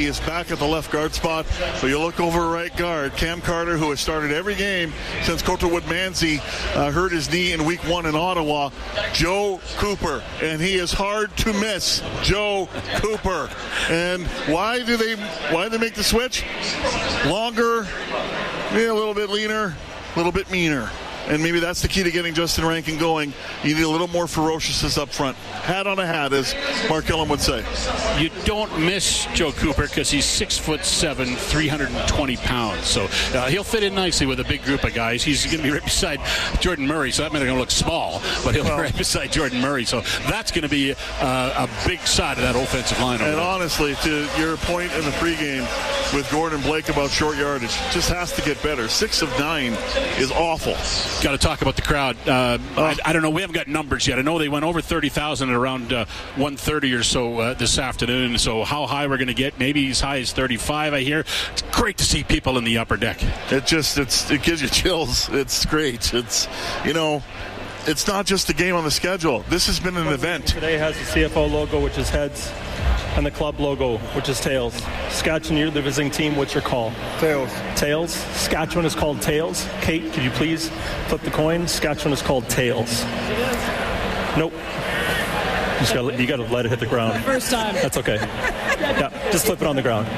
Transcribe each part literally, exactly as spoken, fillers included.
He is back at the left guard spot. But you look over right guard, Cam Carter, who has started every game since Coulterwood Manzi uh, hurt his knee in week one in Ottawa. Joe Cooper, and he is hard to miss. Joe Cooper. And why do they why do they make the switch? Longer, maybe a little bit leaner, a little bit meaner. And maybe that's the key to getting Justin Rankin going. You need a little more ferociousness up front. Hat on a hat, as Mark Gillum would say. You don't miss Joe Cooper because he's six foot seven, three hundred twenty pounds. So uh, he'll fit in nicely with a big group of guys. He's going to be right beside Jordan Murray, so that means they're going to look small, but he'll well, be right beside Jordan Murray. So that's going to be uh, a big side of that offensive line. And honestly, to your point in the pregame with Gordon Blake about short yardage, just has to get better. Six of nine is awful. Got to talk about the crowd. Uh, I, I don't know. We haven't got numbers yet. I know they went over thirty thousand at around uh, one thirty or so uh, this afternoon. So how high we're going to get? Maybe as high as thirty-five, I hear. It's great to see people in the upper deck. It just it's it gives you chills. It's great. It's, you know, it's not just a game on the schedule. This has been an event. Today has the C F O logo, which is heads, and the club logo, which is tails. Saskatchewan, you're the visiting team. What's your call? Tails. Tails. Saskatchewan is called tails. Kate, could you please flip the coin? Saskatchewan is called tails. Nope. You, just gotta, you gotta let it hit the ground. First time. That's okay. Yeah, just flip it on the ground.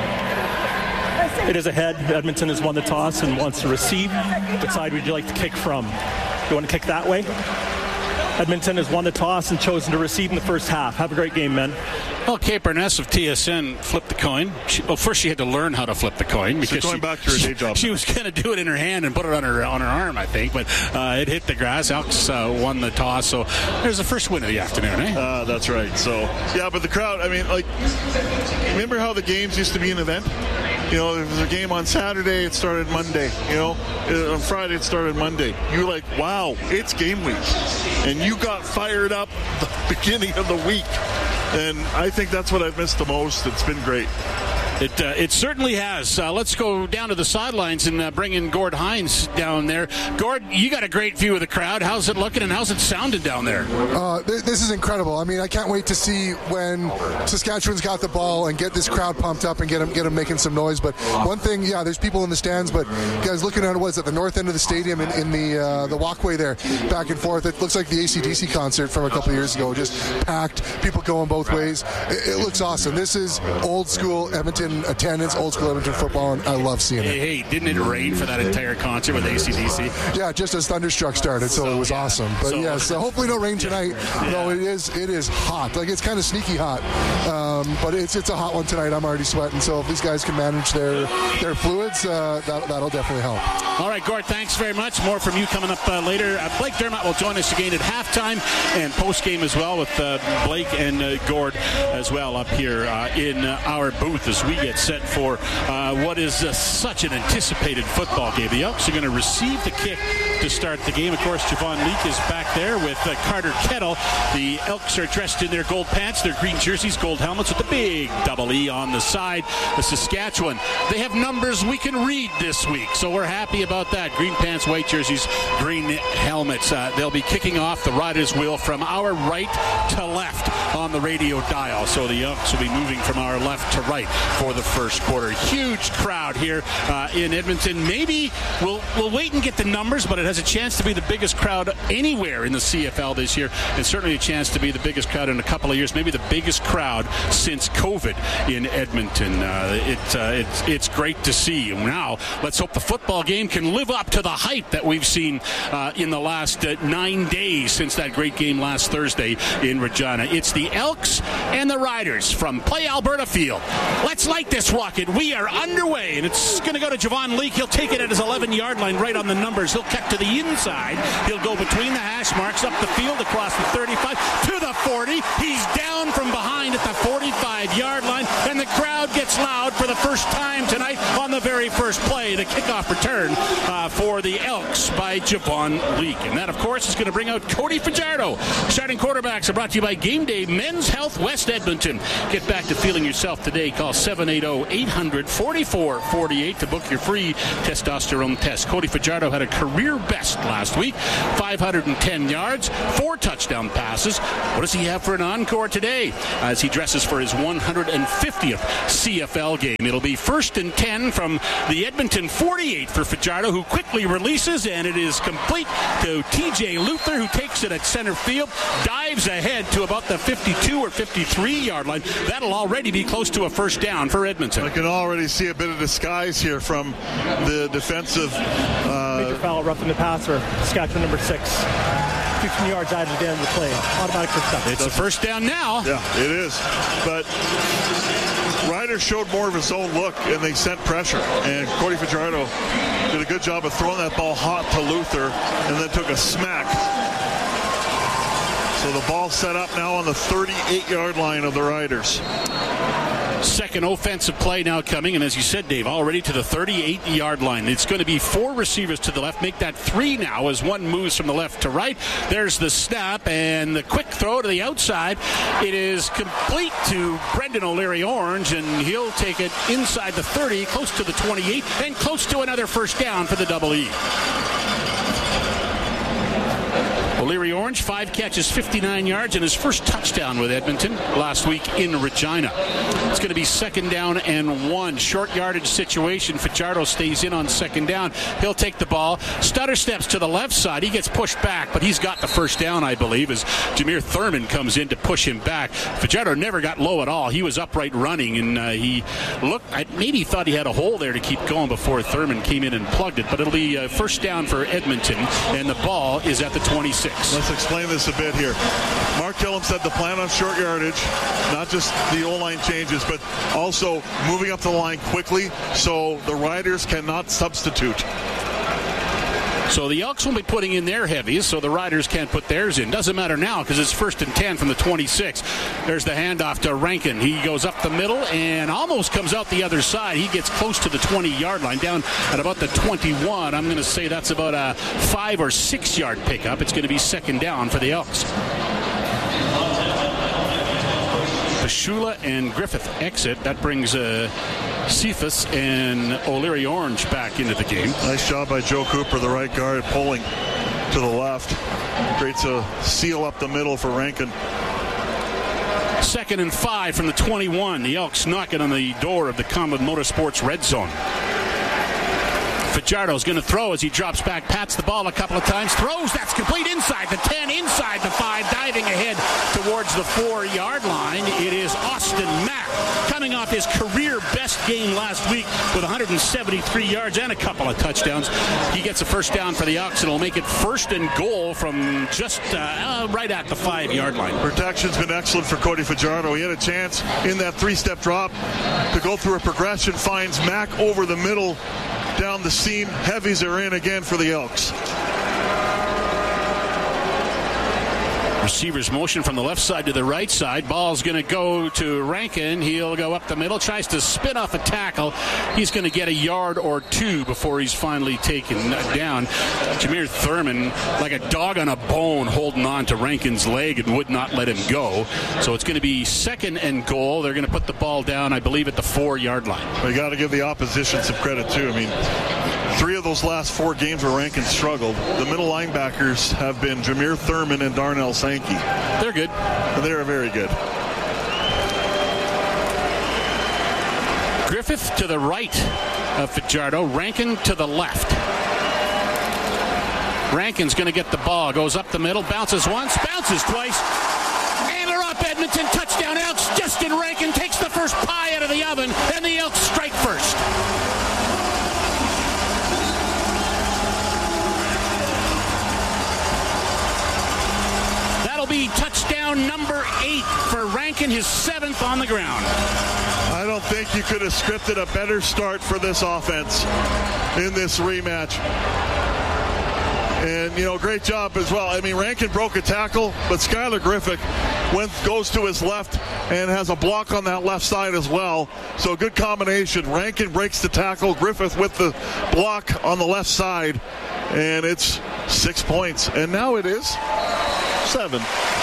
It is a head. Edmonton has won the toss and wants to receive. What side would you like to kick from? You want to kick that way? Edmonton has won the toss and chosen to receive in the first half. Have a great game, men. Well, Kate Burness of T S N flipped the coin. She, well, first she had to learn how to flip the coin because so going she, back to her day job. She, she was going to do it in her hand and put it on her on her arm, I think, but uh, it hit the grass. Elks uh, won the toss, so there's the first win of the afternoon, eh? Uh, that's right. So yeah, but the crowd. I mean, like, remember how the games used to be an event? You know, there was a game on Saturday, it started Monday. You know, on Friday, it started Monday. You're like, wow, it's game week. And you got fired up the beginning of the week. And I think that's what I've missed the most. It's been great. It uh, it certainly has. Uh, let's go down to the sidelines and uh, bring in Gord Hines down there. Gord, you got a great view of the crowd. How's it looking and how's it sounding down there? Uh, th- this is incredible. I mean, I can't wait to see when Saskatchewan's got the ball and get this crowd pumped up and get them, get them making some noise. But one thing, yeah, there's people in the stands, but guys, looking at it was at the north end of the stadium in, in the uh, the walkway there, back and forth. It looks like the A C D C concert from a couple of years ago, just packed, people going both ways. It, it looks awesome. This is old school Edmonton attendance, old school Edmonton football, and I love seeing it. Hey, hey, didn't it rain for that entire concert with A C D C? Yeah, just as Thunderstruck started, so, so it was yeah. awesome. But so, yes, so hopefully no rain tonight. Yeah. No, it is it is hot. Like, it's kind of sneaky hot, um, but it's it's a hot one tonight. I'm already sweating. So if these guys can manage their their fluids, uh, that that'll definitely help. All right, Gord, thanks very much. More from you coming up uh, later. Uh, Blake Dermott will join us again at halftime and post game as well with uh, Blake and uh, Gord as well up here uh, in uh, our booth as we get set for uh, what is uh, such an anticipated football game. The Elks are going to receive the kick to start the game. Of course, Javon Leake is back there with uh, Carter Kettle. The Elks are dressed in their gold pants, their green jerseys, gold helmets with the big double E on the side. The Saskatchewan, they have numbers we can read this week, so we're happy about that. Green pants, white jerseys, green helmets. Uh, they'll be kicking off the Riders' Wheel from our right to left on the radio dial. So the Elks will be moving from our left to right for the first quarter. Huge crowd here uh, in Edmonton. Maybe we'll we'll wait and get the numbers, but it has a chance to be the biggest crowd anywhere in the C F L this year, and certainly a chance to be the biggest crowd in a couple of years, maybe the biggest crowd since COVID in Edmonton. Uh, it, uh, it's, it's great to see. Now, let's hope the football game can live up to the hype that we've seen uh, in the last uh, nine days since that great game last Thursday in Regina. It's the Elks and the Riders from Play Alberta Field. Let's light this rocket. We are underway, and it's going to go to Javon Leake. He'll take it at his eleven-yard line right on the numbers. He'll cut to the inside. He'll go between the hash marks, up the field, across the thirty-five, to the forty. He's down from behind at the forty-five-yard line, and the crowd gets loud for the first time tonight on the very first play play, the kickoff return uh, for the Elks by Javon Leake. And that, of course, is going to bring out Cody Fajardo. Starting quarterbacks are brought to you by Game Day Men's Health West Edmonton. Get back to feeling yourself today. Call seven eight zero, eight hundred, forty-four forty-eight to book your free testosterone test. Cody Fajardo had a career best last week, five hundred ten yards, four touchdown passes. What does he have for an encore today as he dresses for his one hundred fiftieth C F L game? It'll be first and ten from the Edmonton forty-eight for Fajardo, who quickly releases, and it is complete to T J Luther, who takes it at center field, dives ahead to about the fifty-two or fifty-three yard line. That'll already be close to a first down for Edmonton. I can already see a bit of disguise here from the defensive. Uh, Major foul, roughing the passer, Saskatchewan number six. fifteen yards out of the end of the play. Automatic first down. It's a first down now. Yeah, it is. But Ryder showed more of his own look, and they sent pressure. And Cody Fajardo did a good job of throwing that ball hot to Luther, and then took a smack. So the ball set up now on the thirty-eight yard line of the Riders. Second offensive play now coming, and as you said, Dave, already to the thirty-eight yard line. It's going to be four receivers to the left. Make that three now as one moves from the left to right. There's the snap and the quick throw to the outside. It is complete to Brendan O'Leary-Orange, and he'll take it inside the thirty, close to the twenty-eight, and close to another first down for the Double E. O'Leary-Orange, five catches, fifty-nine yards, and his first touchdown with Edmonton last week in Regina. It's going to be second down and one. Short yardage situation. Fajardo stays in on second down. He'll take the ball. Stutter steps to the left side. He gets pushed back, but he's got the first down, I believe, as Jameer Thurman comes in to push him back. Fajardo never got low at all. He was upright running, and uh, he looked, I maybe thought he had a hole there to keep going before Thurman came in and plugged it, but it'll be uh, first down for Edmonton, and the ball is at the twenty-six. Let's explain this a bit here. Mark Gillum said the plan on short yardage, not just the O-line changes, but also moving up the line quickly so the Riders cannot substitute. So the Elks will be putting in their heavies, so the Riders can't put theirs in. Doesn't matter now because it's first and ten from the twenty-six. There's the handoff to Rankin. He goes up the middle and almost comes out the other side. He gets close to the twenty yard line, down at about the twenty-one. I'm going to say that's about a five or six yard pickup. It's going to be second down for the Elks. Pashula and Griffith exit. That brings uh, Cephas and O'Leary-Orange back into the game. Nice job by Joe Cooper, the right guard, pulling to the left. Creates a seal up the middle for Rankin. Second and five from the twenty-one. The Elks knocking on the door of the Common Motorsports red zone. Fajardo's going to throw as he drops back, pats the ball a couple of times, throws, that's complete inside the ten, inside the five, diving ahead towards the four yard line. It is Austin Mack coming off his career best game last week with one hundred seventy-three yards and a couple of touchdowns. He gets a first down for the Elks, and it'll make it first and goal from just uh, uh, right at the five yard line. Protection's been excellent for Cody Fajardo. He had a chance in that three-step drop to go through a progression, finds Mack over the middle, down the seam. Heavies are in again for the Elks. Receivers motion from the left side to the right side. Ball's going to go to Rankin. He'll go up the middle, tries to spin off a tackle. He's going to get a yard or two before he's finally taken down. Jameer Thurman, like a dog on a bone, holding on to Rankin's leg and would not let him go. So it's going to be second and goal. They're going to put the ball down, I believe, at the four yard line. We got to give the opposition some credit, too. I mean, three of those last four games where Rankin struggled, the middle linebackers have been Jameer Thurman and Darnell Sankey. They're good. They're very good. Griffith to the right of Fajardo. Rankin to the left. Rankin's going to get the ball. Goes up the middle. Bounces once. Bounces twice. And they're up. Edmonton. Touchdown Elks. Justin Rankin takes the first pie out of the oven. And the Elks strike first. That'll be touchdown number eight for Rankin, his seventh on the ground. I don't think you could have scripted a better start for this offense in this rematch. And, you know, great job as well. I mean, Rankin broke a tackle, but Skylar Griffith went, goes to his left and has a block on that left side as well. So a good combination. Rankin breaks the tackle. Griffith with the block on the left side. And it's six points. And now it is seven.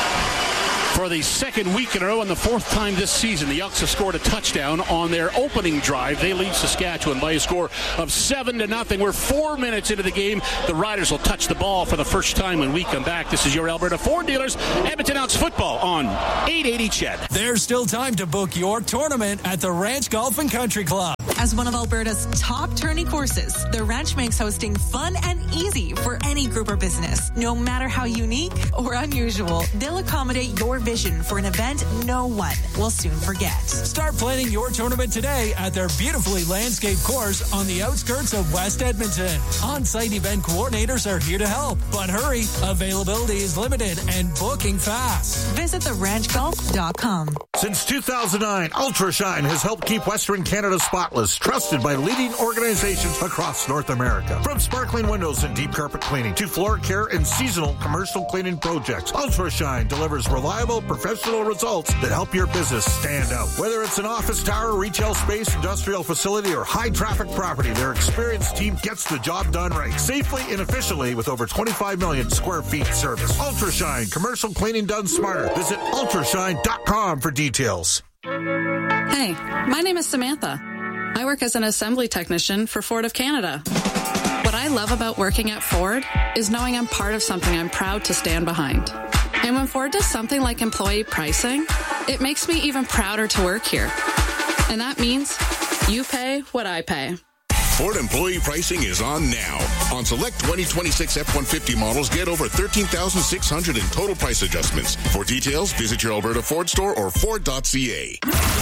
For the second week in a row and the fourth time this season, the Elks have scored a touchdown on their opening drive. They lead Saskatchewan by a score of seven to nothing. We're four minutes into the game. The Riders will touch the ball for the first time when we come back. This is your Alberta Ford Dealers, Edmonton Elks football on eight eighty C H E D. There's still time to book your tournament at the Ranch Golf and Country Club. As one of Alberta's top tourney courses, the Ranch makes hosting fun and easy for any group or business. No matter how unique or unusual, they'll accommodate your vision for an event no one will soon forget. Start planning your tournament today at their beautifully landscaped course on the outskirts of West Edmonton. On-site event coordinators are here to help, but hurry, availability is limited and booking fast. Visit the ranch golf dot com. Since two thousand nine, UltraShine has helped keep Western Canada spotless, trusted by leading organizations across North America. From sparkling windows and deep carpet cleaning to floor care and seasonal commercial cleaning projects, UltraShine delivers reliable, professional results that help your business stand out. Whether it's an office tower, retail space, industrial facility, or high-traffic property, their experienced team gets the job done right, safely and efficiently with over twenty-five million square feet service. UltraShine, commercial cleaning done smarter. Visit ultrashine dot com for details. Hey, my name is Samantha. I work as an assembly technician for Ford of Canada. What I love about working at Ford is knowing I'm part of something I'm proud to stand behind. And when Ford does something like employee pricing, it makes me even prouder to work here. And that means you pay what I pay. Ford employee pricing is on now. On select twenty twenty-six F one fifty models, get over thirteen thousand six hundred in total price adjustments. For details, visit your Alberta Ford store or Ford dot C A.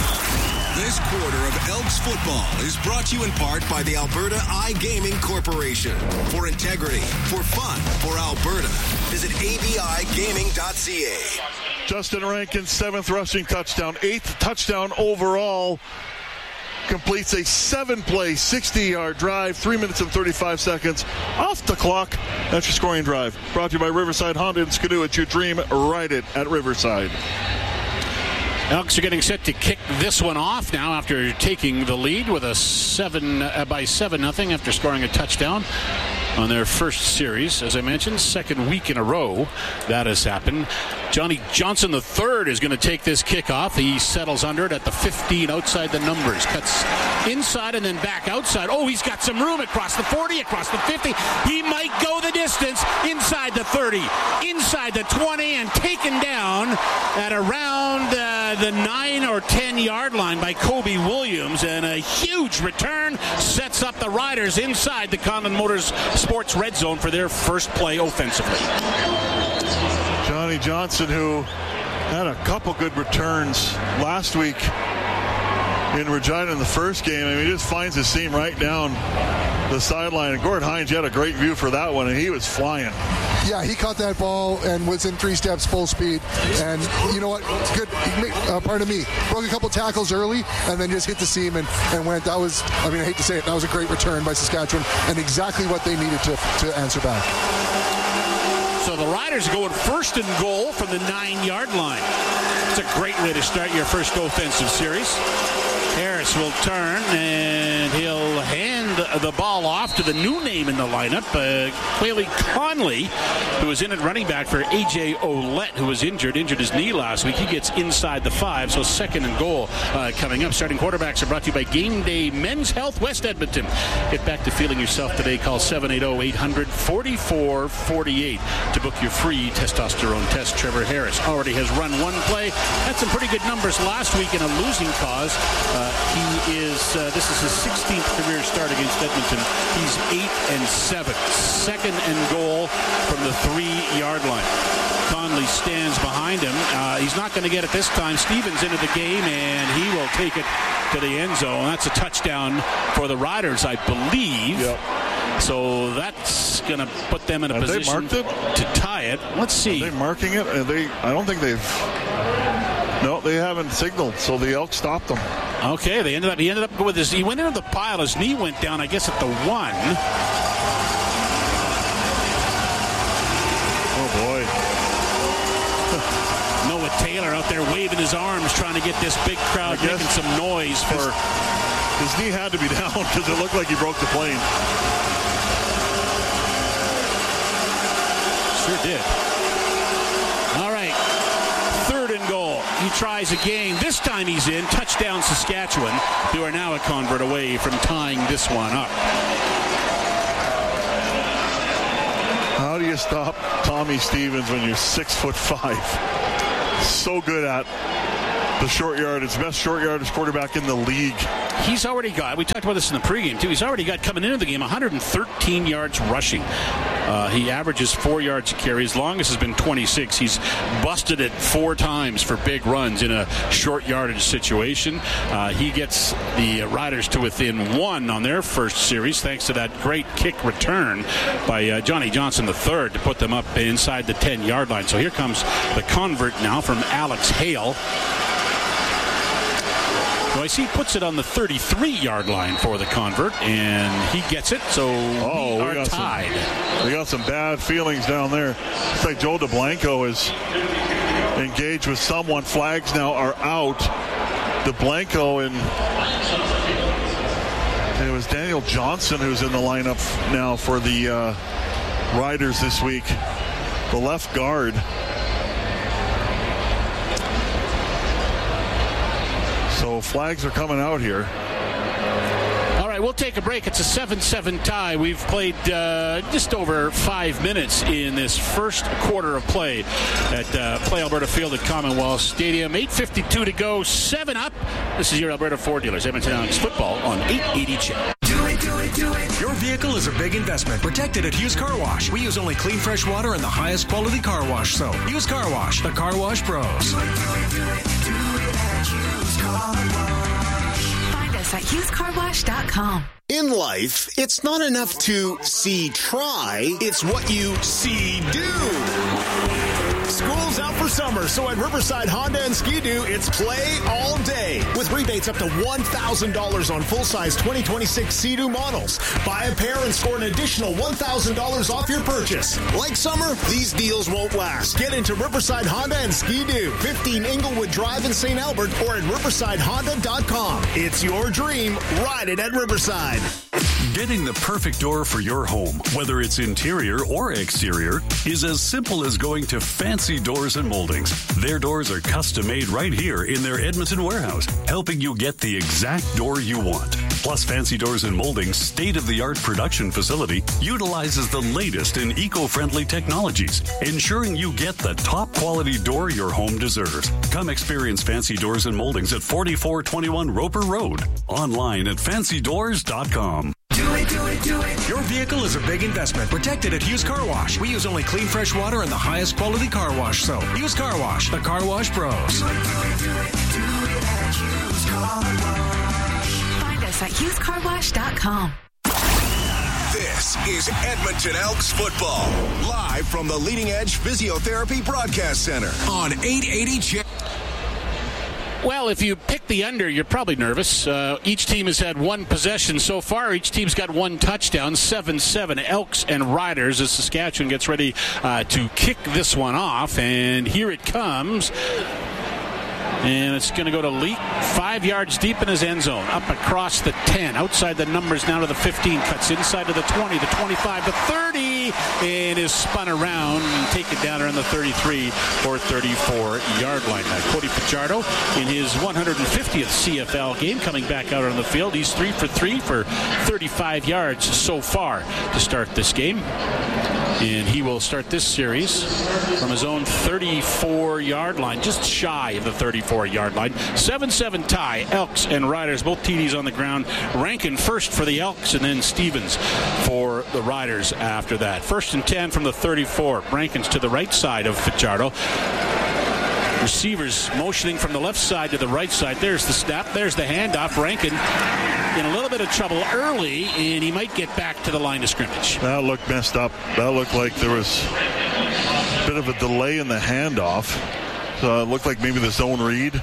This quarter of Elks football is brought to you in part by the Alberta iGaming Corporation. For integrity, for fun, for Alberta. Visit A B I gaming dot C A. Justin Rankin's seventh rushing touchdown, eighth touchdown overall. Completes a seven-play, sixty-yard drive, three minutes and thirty-five seconds off the clock. That's your scoring drive. Brought to you by Riverside Honda and Skidoo. It's your dream. Ride it at Riverside. Elks are getting set to kick this one off now after taking the lead with a seven uh, by seven nothing after scoring a touchdown on their first series. As I mentioned, second week in a row that has happened. Johnny Johnson the third is going to take this kickoff. He settles under it at the fifteen outside the numbers. Cuts inside and then back outside. Oh, he's got some room across the forty, across the fifty. He might go the distance inside the thirty, inside the twenty, and taken down at around uh, the nine or ten yard line by Kobe Williams. And a huge return sets up the Riders inside the Condon Motors Sports red zone for their first play offensively. Johnny Johnson, who had a couple good returns last week in Regina in the first game. I mean, he just finds his seam right down the sideline. And Gord Hines had a great view for that one, and he was flying. Yeah, he caught that ball and was in three steps, full speed. And you know what? Good. Uh, pardon me. Broke a couple tackles early and then just hit the seam and, and went. That was, I mean, I hate to say it, that was a great return by Saskatchewan and exactly what they needed to, to answer back. So the Riders going first and goal from the nine-yard line. It's a great way to start your first offensive series. Harris will turn, and he'll hand the ball off to the new name in the lineup, uh, Quayle Conley, who was in at running back for A J Ouellette, who was injured, injured his knee last week. He gets inside the five, so second and goal uh, coming up. Starting quarterbacks are brought to you by Game Day Men's Health West Edmonton. Get back to feeling yourself today. Call seven eight zero, eight hundred, forty-four forty-eight to book your free testosterone test. Trevor Harris already has run one play. Had some pretty good numbers last week in a losing cause. Uh, he is, uh, this is his sixteenth career start against Edmonton. He's eight and seven. Second and goal from the three-yard line. Conley stands behind him. Uh, he's not going to get it this time. Stevens into the game, and he will take it to the end zone. That's a touchdown for the Riders, I believe. Yep. So that's going to put them in a Have position they marked it? to tie it. Let's see. Are they marking it? Are they? I don't think they've. No, they haven't signaled, so the Elks stopped them. Okay, they ended up. He ended up with his. He went into the pile. His knee went down, I guess, at the one. Oh boy. Noah Taylor Taylor out there waving his arms, trying to get this big crowd making some noise for. His, his knee had to be down because it looked like he broke the plane. Sure did. All right. Third and goal. He tries again. This time he's in. Touchdown Saskatchewan, who are now a convert away from tying this one up. How do you stop Tommy Stevens when you're six foot five? So good at the short yardage. Best short yardage quarterback in the league. He's already got, we talked about this in the pregame too, he's already got, coming into the game, one hundred thirteen yards rushing. Uh, he averages four yards a carry. His longest has been twenty-six. He's busted it four times for big runs in a short yardage situation. Uh, he gets the Riders to within one on their first series thanks to that great kick return by uh, Johnny Johnson the third to put them up inside the ten-yard line. So here comes the convert now from Alex Hale. So I see he puts it on the thirty-three-yard line for the convert, and he gets it, so oh, we we are got tied. Some, we got some bad feelings down there. It's like Joe DeBlanco is engaged with someone. Flags now are out. DeBlanco and it was Daniel Johnson who's in the lineup now for the uh, Riders this week. The left guard. So flags are coming out here. All right, we'll take a break. It's a seven seven tie. We've played uh, just over five minutes in this first quarter of play at uh, Play Alberta Field at Commonwealth Stadium. eight fifty-two to go, seven up. This is your Alberta Ford Dealers, Edmonton Alex football on eight eighty C H E D. Do it, do it, do it. Your vehicle is a big investment. Protected at Hughes Car Wash. We use only clean, fresh water and the highest quality car wash. So, Hughes Car Wash, the Car Wash Pros. Do it, do it, do it, do it at Hughes Car Wash. Find us at hughes car wash dot com. In life, it's not enough to see try, it's what you see do. School's out for summer, so at Riverside Honda and Ski-Doo, it's play all day. With rebates up to one thousand dollars on full-size twenty twenty-six Sea-Doo models. Buy a pair and score an additional one thousand dollars off your purchase. Like summer, these deals won't last. Get into Riverside Honda and Ski-Doo, fifteen Inglewood Drive in Saint Albert, or at riverside honda dot com. It's your dream. Ride it at Riverside. Getting the perfect door for your home, whether it's interior or exterior, is as simple as going to Fancy Doors and Moldings. Their doors are custom made right here in their Edmonton warehouse, helping you get the exact door you want. Plus, Fancy Doors and Moldings' state-of-the-art production facility utilizes the latest in eco-friendly technologies, ensuring you get the top-quality door your home deserves. Come experience Fancy Doors and Moldings at forty-four twenty-one Roper Road. Online at fancy doors dot com. Do it, do it, do it. Your vehicle is a big investment. Protected at Hughes Car Wash. We use only clean, fresh water and the highest quality car wash. So, Hughes Car Wash, the Car Wash Pros. Do it, do it, do it, do it at Hughes Car Wash. Find us at hughes car wash dot com. This is Edmonton Elks football, live from the Leading Edge Physiotherapy Broadcast Center on eight eighty C H E D. Well, if you pick the under, you're probably nervous. Uh, each team has had one possession so far. Each team's got one touchdown, seven seven, Elks and Riders, as Saskatchewan gets ready uh, to kick this one off. And here it comes. And it's going to go to Leak, five yards deep in his end zone, up across the ten, outside the numbers now to the fifteen, cuts inside to the twenty, the twenty-five, the thirty, and is spun around and taken down around the thirty-three or thirty-four yard line. Now, Cody Fajardo in his one hundred fiftieth C F L game coming back out on the field. He's three for three for thirty-five yards so far to start this game. And he will start this series from his own thirty-four yard line, just shy of the thirty-four yard line. seven seven tie, Elks and Riders, both T Ds on the ground. Rankin first for the Elks, and then Stevens for the Riders after that. First and ten from the thirty-four. Rankin's to the right side of Fajardo. Receivers motioning from the left side to the right side. There's the snap. There's the handoff. Rankin in a little bit of trouble early, and he might get back to the line of scrimmage. That looked messed up. That looked like there was a bit of a delay in the handoff. So it looked like maybe the zone read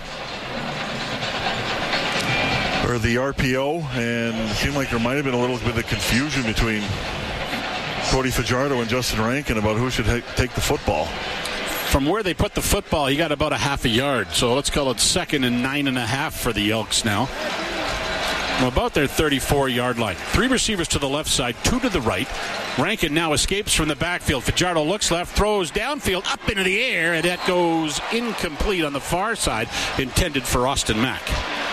or the R P O, and it seemed like there might have been a little bit of confusion between Cody Fajardo and Justin Rankin about who should ha- take the football. from where they put the football, he got about a half a yard. So let's call it second and nine and a half for the Elks now. From about their thirty-four-yard line. Three receivers to the left side, two to the right. Rankin now escapes from the backfield. Fajardo looks left, throws downfield, up into the air, and that goes incomplete on the far side, intended for Austin Mack.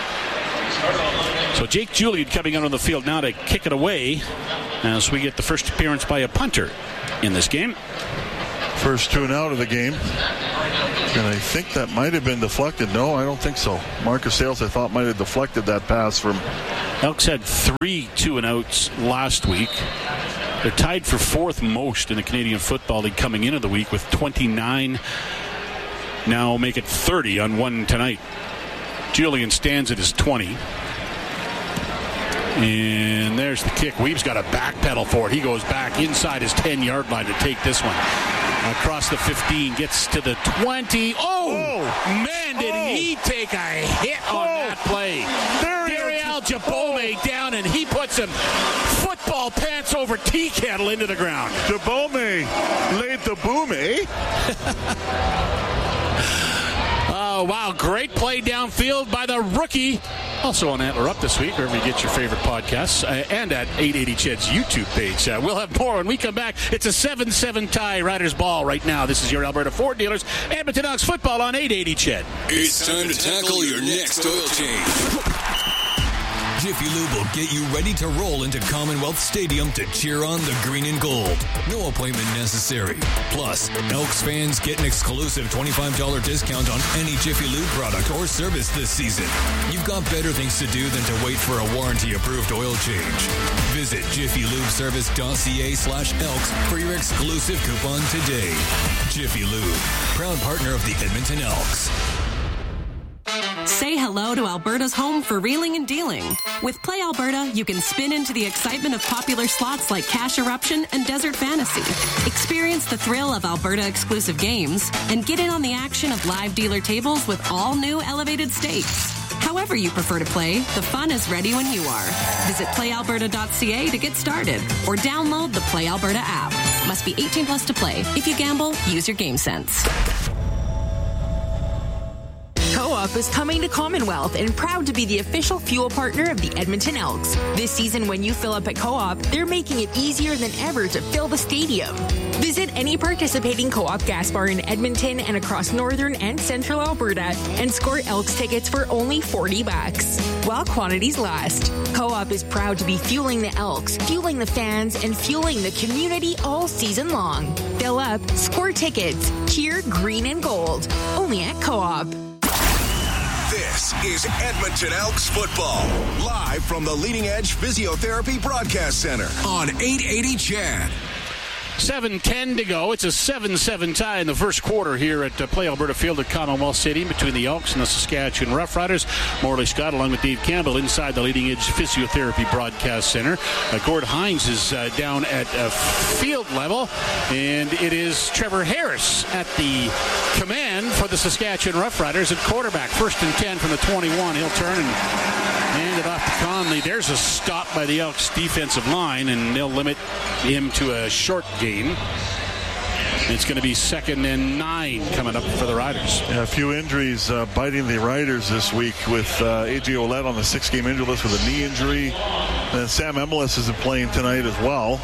So Jake Julian coming out on the field now to kick it away as we get the first appearance by a punter in this game. First two and out of the game. And I think that might have been deflected. No, I don't think so. Marcus Sales, I thought, might have deflected that pass from... Elks had three two and outs last week. They're tied for fourth most in the Canadian Football League coming into the week with twenty-nine. Now make it thirty on one tonight. Julian stands at his twenty. And there's the kick. Weave's got a backpedal for it. He goes back inside his ten-yard line to take this one. Across the fifteen, gets to the twenty. Oh, oh. man, did oh. he take a hit on oh. that play. Dariel Jabome down, and he puts him football pants over tea kettle into the ground. Jabome laid the boom, eh? Oh, wow, great play downfield by the rookie. Also on Antler Up this week, wherever you get your favorite podcasts, uh, and at eight eighty C H E D's YouTube page. Uh, we'll have more when we come back. It's a seven seven tie Riders ball right now. This is your Alberta Ford dealers, Edmonton Elks football on eight eighty C H E D. It's time to tackle your next oil change. Jiffy Lube will get you ready to roll into Commonwealth Stadium to cheer on the green and gold. No appointment necessary. Plus, Elks fans get an exclusive twenty-five dollars discount on any Jiffy Lube product or service this season. You've got better things to do than to wait for a warranty-approved oil change. Visit jiffy lube service dot c a slash elks for your exclusive coupon today. Jiffy Lube, proud partner of the Edmonton Elks. Say hello to Alberta's home for reeling and dealing. With Play Alberta, you can spin into the excitement of popular slots like Cash Eruption and Desert Fantasy. Experience the thrill of Alberta-exclusive games and get in on the action of live dealer tables with all new elevated stakes. However you prefer to play, the fun is ready when you are. Visit play alberta dot c a to get started or download the Play Alberta app. Must be eighteen plus to play. If you gamble, use your game sense. Co-op is coming to Commonwealth and proud to be the official fuel partner of the Edmonton Elks. This season, when you fill up at Co-op, they're making it easier than ever to fill the stadium. Visit any participating Co-op gas bar in Edmonton and across northern and central Alberta and score Elks tickets for only forty bucks. While quantities last, Co-op is proud to be fueling the Elks, fueling the fans, and fueling the community all season long. Fill up, score tickets, cheer green and gold. Only at Co-op. This is Edmonton Elks football, live from the Leading Edge Physiotherapy Broadcast Center on eight eighty C H E D. seven ten to go. It's a seven seven tie in the first quarter here at uh, Play Alberta Field at Commonwealth Stadium between the Elks and the Saskatchewan Roughriders. Morley Scott along with Dave Campbell inside the Leading Edge Physiotherapy Broadcast Center. Uh, Gord Hines is uh, down at uh, field level, and it is Trevor Harris at the command for the Saskatchewan Roughriders at quarterback. First and ten from the twenty-one. He'll turn and hand it off to Conley. There's a stop by the Elks defensive line, and they'll limit him to a short game. It's going to be second and nine coming up for the Riders. Yeah, a few injuries uh, biting the Riders this week with uh, A J Ouellette on the six-game injury list with a knee injury. And Sam Emelis isn't playing tonight as well.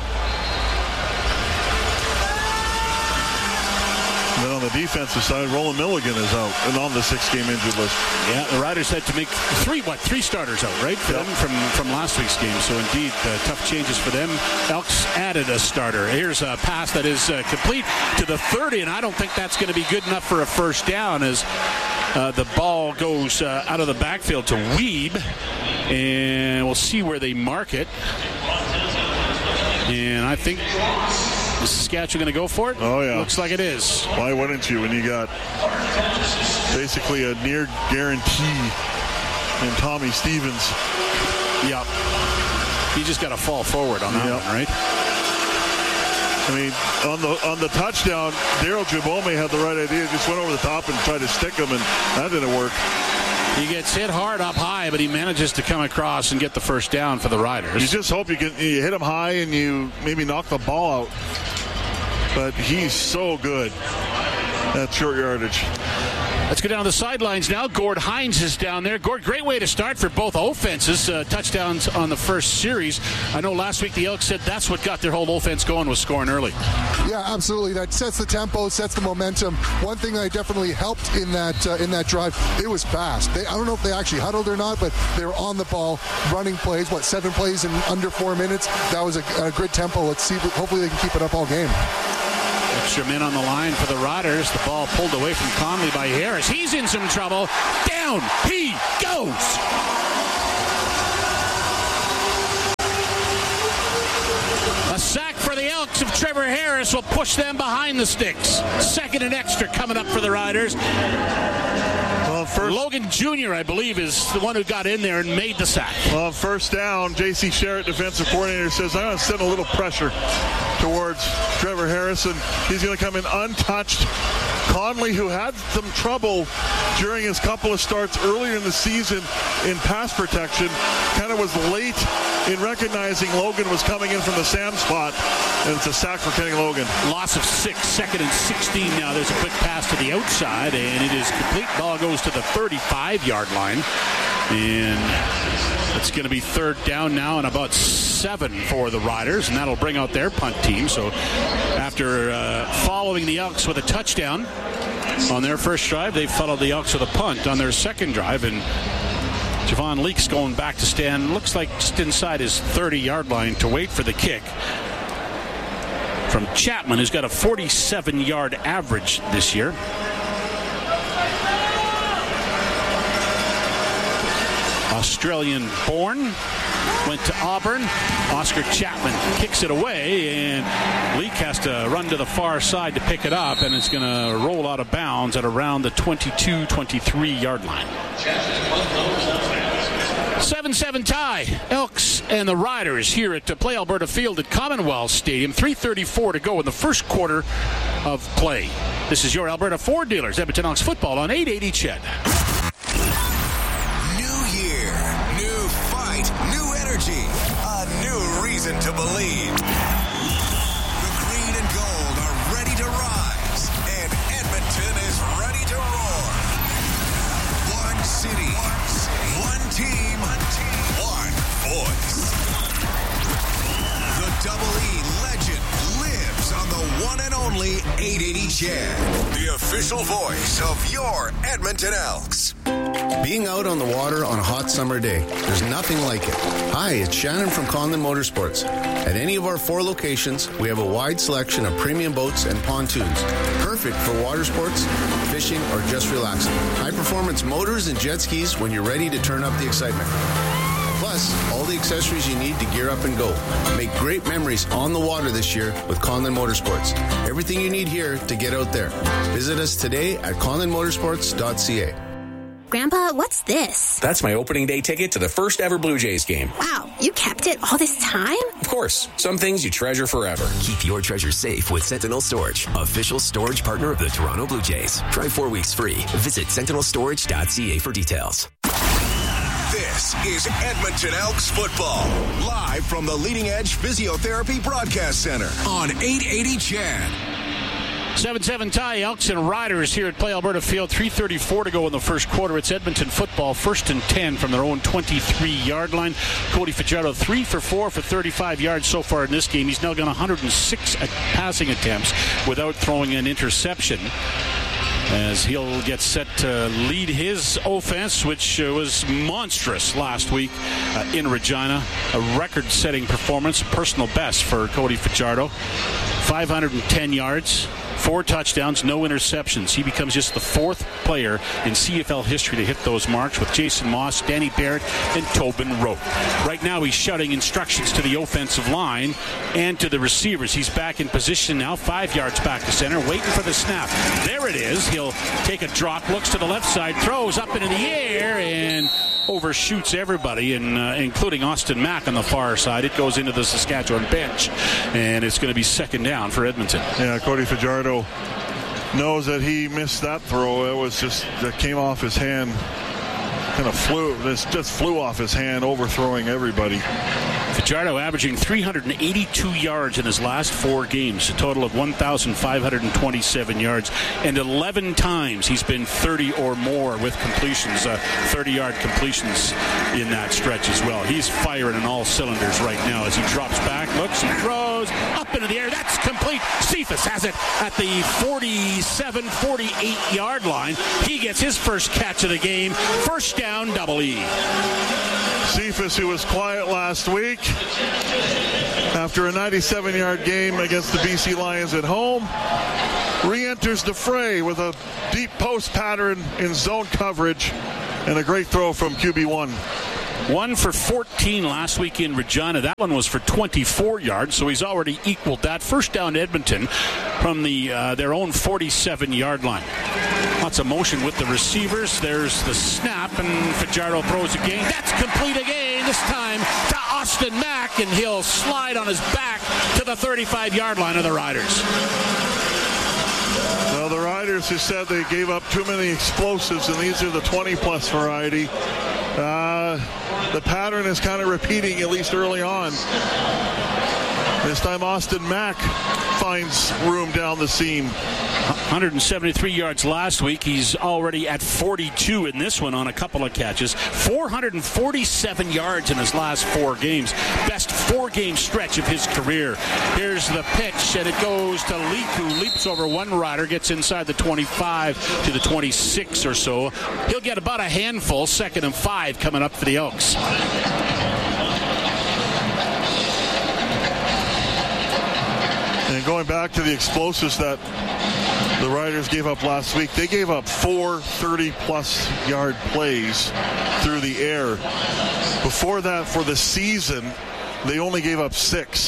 And then on the defensive side, Roland Milligan is out and on the six-game injury list. Yeah, the Riders had to make three, what, three starters out, right, for yep. them from, from last week's game. So, indeed, uh, tough changes for them. Elks added a starter. Here's a pass that is uh, complete to the thirty, and I don't think that's going to be good enough for a first down as uh, the ball goes uh, out of the backfield to Weeb, and we'll see where they mark it. And I think... Is Saskatchewan going to go for it? Oh, yeah. Looks like it is. Why wouldn't you when you got basically a near guarantee in Tommy Stevens? Yep. He just got to fall forward on that yep. one, right? I mean, on the on the touchdown, Daryl Jabome had the right idea. Just went over the top and tried to stick him, and that didn't work. He gets hit hard up high, but he manages to come across and get the first down for the Riders. You just hope you can you hit him high and you maybe knock the ball out. But he's so good. That's short yardage. Let's go down to the sidelines now. Gord Hines is down there. Gord, great way to start for both offenses. Uh, touchdowns on the first series. I know last week the Elks said that's what got their whole offense going, was scoring early. Yeah, absolutely. That sets the tempo, sets the momentum. One thing that definitely helped in that uh, in that drive, it was fast. They, I don't know if they actually huddled or not, but they were on the ball, running plays. What, seven plays in under four minutes? That was a, a good tempo. Let's see. Hopefully they can keep it up all game. Extra men on the line for the Riders. The ball pulled away from Conley by Harris. He's in some trouble. Down he goes. A sack for the Elks of Trevor Harris will push them behind the sticks. Second and extra coming up for the Riders. Well, first, Logan Junior, I believe, is the one who got in there and made the sack. Well, first down, J C Sherritt, defensive coordinator, says, I'm going to send a little pressure towards Trevor Harrison. He's going to come in untouched. Conley, who had some trouble during his couple of starts earlier in the season in pass protection, kind of was late in recognizing Logan was coming in from the Sam spot, and it's a sack for Kenny Logan. Loss of six, second and sixteen now. There's a quick pass to the outside, and it is complete. Ball goes to the thirty-five-yard line, and it's going to be third down now and about seven for the Riders, and that'll bring out their punt team. So after uh, following the Elks with a touchdown on their first drive, they followed the Elks with a punt on their second drive, and Javon Leaks going back to stand, looks like just inside his thirty-yard line to wait for the kick from Chapman, who's got a forty-seven-yard average this year. Australian-born, went to Auburn. Oscar Chapman kicks it away, and Leak has to run to the far side to pick it up, and it's going to roll out of bounds at around the twenty-two twenty-three-yard line. seven seven tie. Elks and the Riders here at Play Alberta Field at Commonwealth Stadium. three thirty-four to go in the first quarter of play. This is your Alberta Ford dealers. Edmonton Elks football on eight eighty C H E D. New year, new fight, new energy, a new reason to believe. The green and gold are ready to rise, and Edmonton is ready to roar. One city, one team, one voice. The Double E legend lives on the one and only eight eighty C H E D, the official voice of your Edmonton Elks. Being out on the water on a hot summer day, there's nothing like it. Hi, it's Shannon from Conlin Motorsports. At any of our four locations, we have a wide selection of premium boats and pontoons, perfect for water sports, fishing, or just relaxing. High-performance motors and jet skis when you're ready to turn up the excitement. Plus, all the accessories you need to gear up and go. Make great memories on the water this year with Conlin Motorsports. Everything you need here to get out there. Visit us today at conlin motorsports dot c a. Grandpa, what's this? That's my opening day ticket to the first ever Blue Jays game. Wow, you kept it all this time? Of course. Some things you treasure forever. Keep your treasure safe with Sentinel Storage, official storage partner of the Toronto Blue Jays. Try four weeks free. Visit sentinel storage dot c a for details. This is Edmonton Elks football, live from the Leading Edge Physiotherapy Broadcast Center on eight eighty C H E D. seven seven tie, Elks and Riders here at Play Alberta Field. three thirty-four to go in the first quarter. It's Edmonton football, first and ten from their own twenty-three-yard line. Cody Fajardo, three for four for thirty-five yards so far in this game. He's now got one hundred six passing attempts without throwing an interception, as he'll get set to lead his offense, which uh, was monstrous last week uh, in Regina. A record-setting performance, personal best for Cody Fajardo. five hundred ten yards, four touchdowns, no interceptions. He becomes just the fourth player in C F L history to hit those marks, with Jason Moss, Danny Barrett, and Tobin Rote. Right now he's shouting instructions to the offensive line and to the receivers. He's back in position now, five yards back to center, waiting for the snap. There it is. He'll take a drop, looks to the left side, throws up into the air, and overshoots everybody, and uh, including Austin Mack on the far side. It goes into the Saskatchewan bench, and it's going to be second down for Edmonton. Yeah, Cody Fajardo knows that he missed that throw. It was just, that came off his hand, kind of flew, this just flew off his hand, overthrowing everybody. Fajardo averaging three hundred eighty-two yards in his last four games, a total of one thousand five hundred twenty-seven yards, and eleven times he's been thirty or more with completions, uh, thirty-yard completions in that stretch as well. He's firing on all cylinders right now as he drops back, looks and throws up into the air. That's complete. Cephas has it at the forty-seven, forty-eight yard line. He gets his first catch of the game. First down, double E. Cephas, who was quiet last week after a ninety-seven yard game against the B C Lions at home, re-enters the fray with a deep post pattern in zone coverage and a great throw from Q B one. One for fourteen last week in Regina. That one was for twenty-four yards, so he's already equaled that. First down Edmonton from the uh, their own forty-seven yard line. Lots of motion with the receivers. There's the snap, and Fajardo throws again. That's complete again, this time to Austin Mack, and he'll slide on his back to the thirty-five yard line of the Riders. Well, the Riders who said they gave up too many explosives, and these are the twenty plus variety. Uh, the pattern is kind of repeating, at least early on. This time Austin Mack finds room down the seam. one hundred seventy-three yards last week. He's already at forty-two in this one on a couple of catches. four hundred forty-seven yards in his last four games. Best four-game stretch of his career. Here's the pitch, and it goes to Leak, who leaps over one rider, gets inside the twenty-five to the twenty-six or so. He'll get about a handful, second and five coming up for the Elks. And going back to the explosives that the Riders gave up last week, they gave up four thirty-plus yard plays through the air. Before that, for the season, they only gave up six.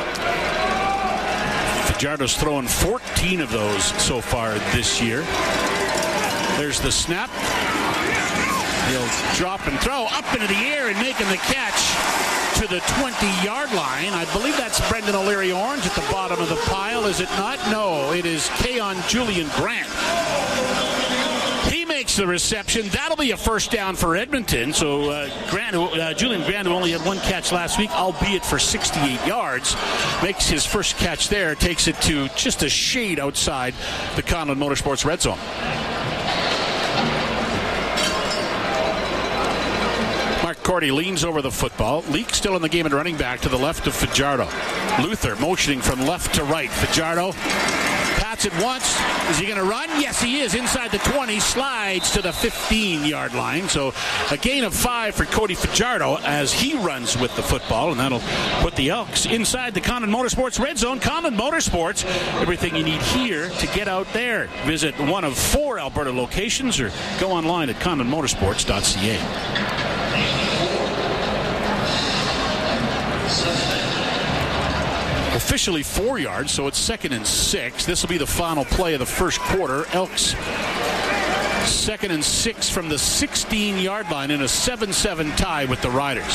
Fajardo's thrown fourteen of those so far this year. There's the snap. He'll drop and throw up into the air and making the catch to the twenty yard line. I believe that's Brendan O'Leary Orange at the bottom of the pile, is it not? No, it is Keon Julian Grant. He makes the reception. That'll be a first down for Edmonton. So uh, Grant, uh, Julian Grant, who only had one catch last week, albeit for sixty-eight yards, makes his first catch there, takes it to just a shade outside the Conlon Motorsports red zone. Cordy leans over the football. Leak still in the game at running back to the left of Fajardo. Luther motioning from left to right. Fajardo pats it once. Is he going to run? Yes, he is. Inside the twenty, slides to the fifteen yard line. So a gain of five for Cody Fajardo as he runs with the football, and that'll put the Elks inside the Conlon Motorsports red zone. Conlon Motorsports, everything you need here to get out there. Visit one of four Alberta locations or go online at conlon motorsports dot c a. Officially four yards, so it's second and six. This will be the final play of the first quarter. Elks second and six from the sixteen yard line in a seven seven tie with the Riders.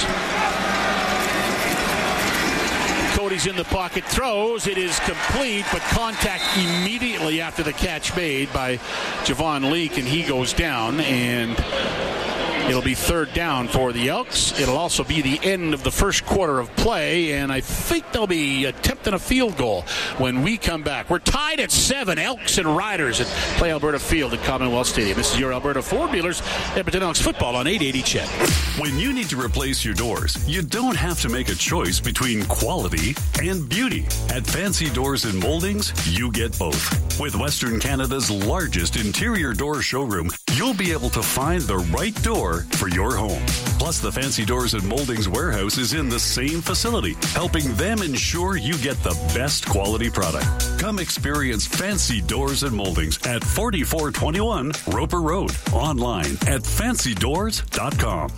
Cody's in the pocket, throws. It is complete, but contact immediately after the catch made by Javon Leak, and he goes down, and it'll be third down for the Elks. It'll also be the end of the first quarter of play, and I think they'll be attempting a field goal when we come back. We're tied at seven, Elks and Riders at Play Alberta Field at Commonwealth Stadium. This is your Alberta Ford Dealers, Edmonton Elks football on eight eighty C H E D. When you need to replace your doors, you don't have to make a choice between quality and beauty. At Fancy Doors and Moldings, you get both. With Western Canada's largest interior door showroom, you'll be able to find the right door for your home. Plus, the Fancy Doors and Moldings warehouse is in the same facility, helping them ensure you get the best quality product. Come experience Fancy Doors and Moldings at forty-four twenty-one Roper Road. Online at fancy doors dot com.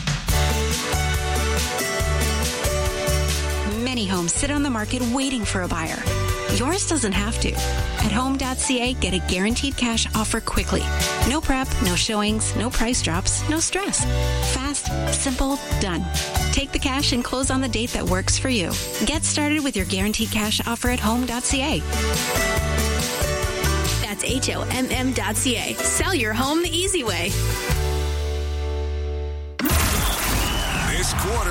Many homes sit on the market waiting for a buyer. Yours doesn't have to. At home dot c a, get a guaranteed cash offer quickly. No prep, no showings, no price drops, no stress. Fast, simple, done. Take the cash and close on the date that works for you. Get started with your guaranteed cash offer at home dot c a. That's H O M M dot C A. Sell your home the easy way. This quarter of Elks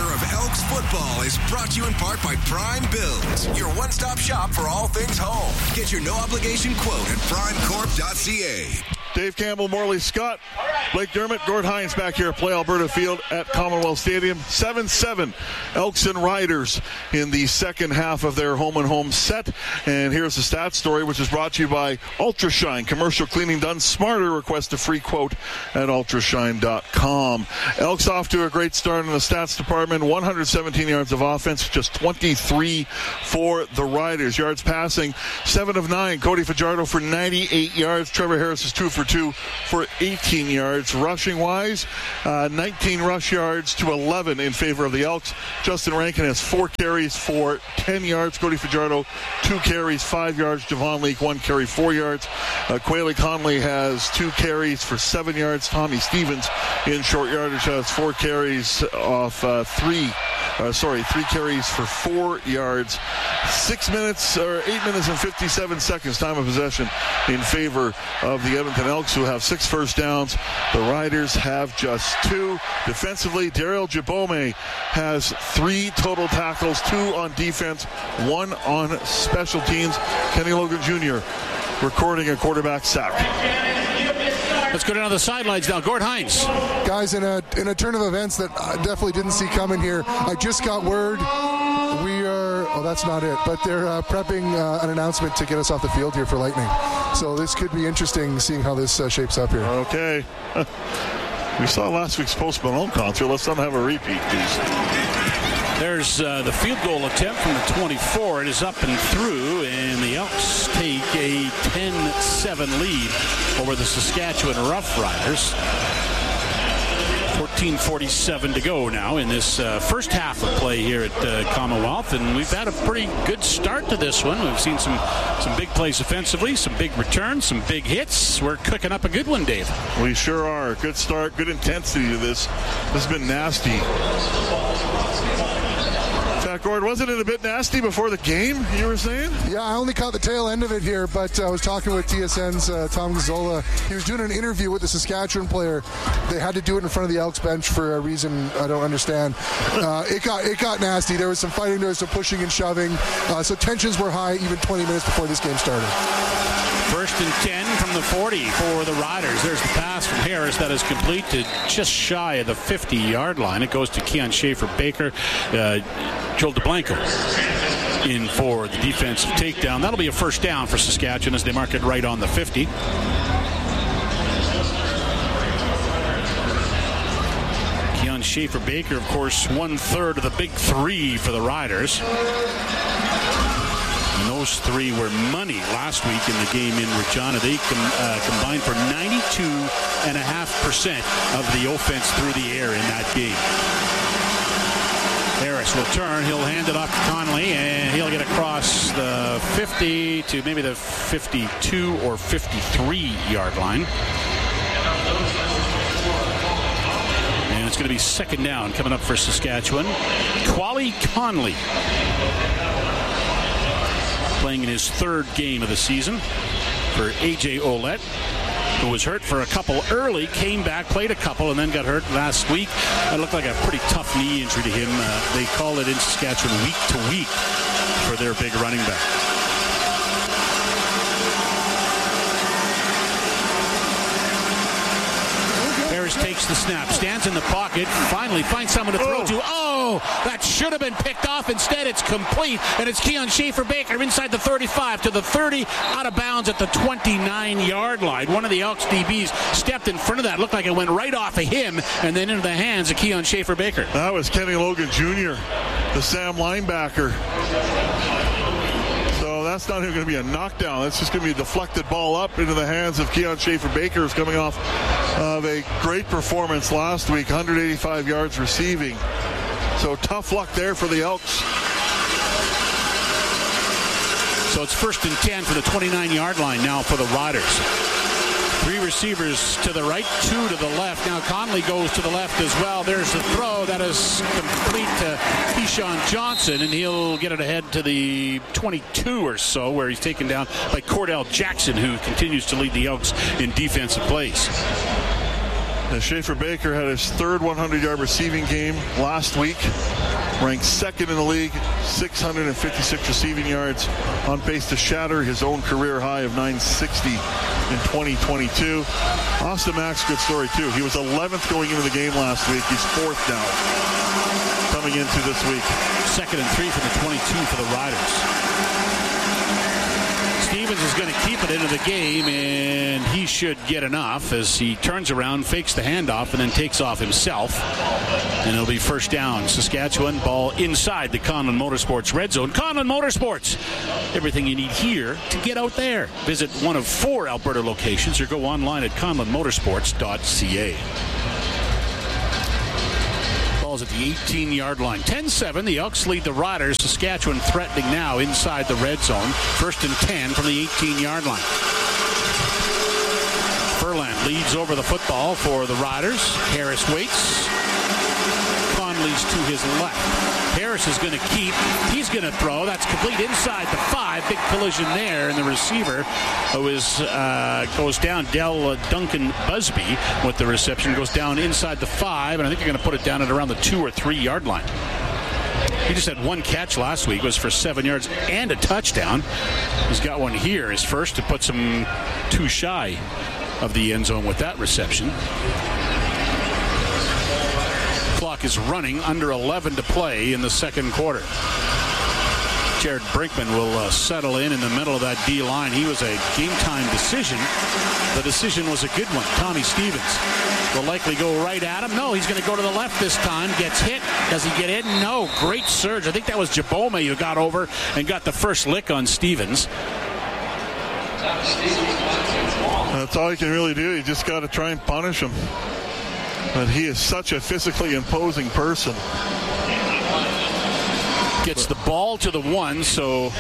Elks football is brought to you in part by Prime Builds, your one-stop shop for all things home. Get your no-obligation quote at prime corp dot c a. Dave Campbell, Morley Scott, Blake Dermott, Gord Hines back here at Play Alberta Field at Commonwealth Stadium. seven seven Elks and Riders in the second half of their home and home set. And here's the stats story, which is brought to you by Ultrashine. Commercial cleaning done smarter. Request a free quote at ultrashine dot com. Elks off to a great start in the stats department. one hundred seventeen yards of offense, just twenty-three for the Riders. Yards passing, seven of nine. Cody Fajardo for ninety-eight yards. Trevor Harris is two for two for eighteen yards. Rushing wise, uh, nineteen rush yards to eleven in favor of the Elks. Justin Rankin has four carries for ten yards. Cody Fajardo, two carries, five yards. Javon Leake, one carry, four yards. Uh, Quayle Conley has two carries for seven yards. Tommy Stevens in short yardage has four carries off uh, three. Uh, sorry, three carries for four yards. Six minutes, or eight minutes and fifty-seven seconds time of possession in favor of the Edmonton Elks, who have six first downs. The Riders have just two. Defensively, Daryl Jabome has three total tackles, two on defense, one on special teams. Kenny Logan Junior recording a quarterback sack. Let's go down to the sidelines now. Gord Hines. Guys, in a in a turn of events that I definitely didn't see coming here, I just got word we are, oh, that's not it, but they're uh, prepping uh, an announcement to get us off the field here for Lightning. So this could be interesting seeing how this uh, shapes up here. Okay. We saw last week's Post Malone concert. Let's not have a repeat, please. There's uh, the field goal attempt from the twenty-four. It is up and through, and the Elks take a ten seven lead over the Saskatchewan Roughriders. fourteen forty-seven to go now in this uh, first half of play here at uh, Commonwealth, and we've had a pretty good start to this one. We've seen some some big plays offensively, some big returns, some big hits. We're cooking up a good one, Dave. We sure are. Good start, good intensity to this. This has been nasty. Gord, wasn't it a bit nasty before the game, you were saying? Yeah, I only caught the tail end of it here, but uh, I was talking with T S N's uh, Tom Gazzola. He was doing an interview with the Saskatchewan player. They had to do it in front of the Elks bench for a reason I don't understand. Uh, it got it got nasty. There was some fighting, there was some pushing and shoving. Uh, so tensions were high even twenty minutes before this game started. First and ten from the forty for the Riders. There's the pass from Harris that is complete to just shy of the fifty-yard line. It goes to Keon Schaefer-Baker. Uh, Joel DeBlanco in for the defensive takedown. That'll be a first down for Saskatchewan as they mark it right on the fifty. Keon Schaefer-Baker, of course, one-third of the big three for the Riders. And those three were money last week in the game in Regina. They com- uh, combined for ninety-two point five percent of the offense through the air in that game. Harris will turn. He'll hand it off to Conley, and he'll get across the fifty to maybe the fifty-two or fifty-three-yard line. And it's going to be second down coming up for Saskatchewan. Quali Conley, playing in his third game of the season for A J Ouellette, who was hurt for a couple early, came back, played a couple, and then got hurt last week. It looked like a pretty tough knee injury to him. Uh, they call it in Saskatchewan week to week for their big running back. Harris takes the snap, stands in the pocket, finally finds someone to throw oh. to. Oh, that should have been picked off. Instead, it's complete, and it's Keon Schaefer-Baker inside the thirty-five to the thirty, out of bounds at the twenty-nine-yard line. One of the Elks D Bs stepped in front of that. Looked like it went right off of him and then into the hands of Keon Schaefer-Baker. That was Kenny Logan Junior, the Sam linebacker. So that's not even going to be a knockdown. That's just going to be a deflected ball up into the hands of Keon Schaefer-Baker, who's coming off of a great performance last week, one hundred eighty-five yards receiving. So tough luck there for the Elks. So it's first and ten for the twenty-nine-yard line now for the Riders. Three receivers to the right, two to the left. Now Conley goes to the left as well. There's the throw that is complete to Keyshawn Johnson, and he'll get it ahead to the twenty-two or so, where he's taken down by Cordell Jackson, who continues to lead the Elks in defensive plays. Now, Schaefer Baker had his third hundred-yard receiving game last week. Ranked second in the league, six hundred fifty-six receiving yards, on pace to shatter his own career high of nine sixty in twenty twenty-two. Austin Mack's good story, too. He was eleventh going into the game last week. He's fourth now coming into this week. Second and three from the twenty-two for the Riders. Stevens is going to keep it into the game, and he should get enough as he turns around, fakes the handoff, and then takes off himself. And it'll be first down. Saskatchewan, ball inside the Conlon Motorsports red zone. Conlon Motorsports, everything you need here to get out there. Visit one of four Alberta locations or go online at conlon motorsports dot c a. Ball's at the eighteen-yard line. ten seven, the Elks lead the Riders. Saskatchewan threatening now inside the red zone. First and ten from the eighteen-yard line. Furlan leads over the football for the Riders. Harris waits. Conley's to his left. Harris is going to keep. He's going to throw. That's complete inside the five. Big collision there, and the receiver who is uh, goes down. Del uh, Duncan Busby with the reception goes down inside the five, and I think they're going to put it down at around the two or three yard line. He just had one catch last week, was for seven yards and a touchdown. He's got one here, his first, to put him too shy of the end zone with that reception. Clock is running, under eleven to play in the second quarter. Jared Brinkman will uh, settle in in the middle of that D line. He was a game-time decision. The decision was a good one. Tommy Stevens will likely go right at him. No, he's going to go to the left this time. Gets hit. Does he get in? No. Great surge. I think that was Jabome who got over and got the first lick on Stevens. That's all you can really do. You just got to try and punish him. But he is such a physically imposing person. Gets the ball to the one, so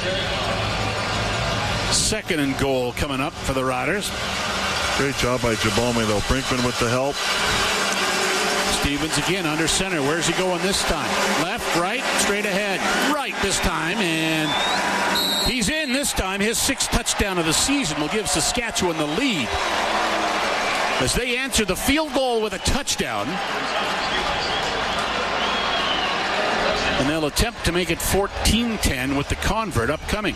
second and goal coming up for the Riders. Great job by Jabome, though. Brinkman with the help. Stevens again under center. Where's he going this time? Left, right, straight ahead. Right this time, and he's in this time. His sixth touchdown of the season will give Saskatchewan the lead as they answer the field goal with a touchdown. And they'll attempt to make it fourteen ten with the convert upcoming.